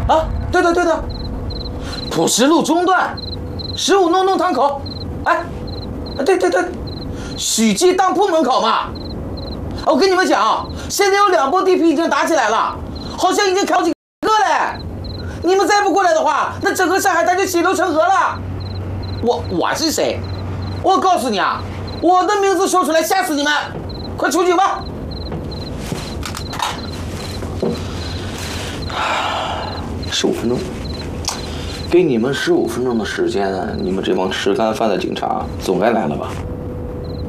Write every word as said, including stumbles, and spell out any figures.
啊，对的对的，普石路中段，十五弄弄堂口。哎，对对对，许记当铺门口嘛。我跟你们讲，现在有两波地皮已经打起来了，好像已经好几个嘞。你们再不过来的话，那整个上海滩就血流成河了。我我是谁？我告诉你啊，我的名字说出来吓死你们！快出警吧！十五分钟，给你们十五分钟的时间，你们这帮吃干饭的警察总该来了吧？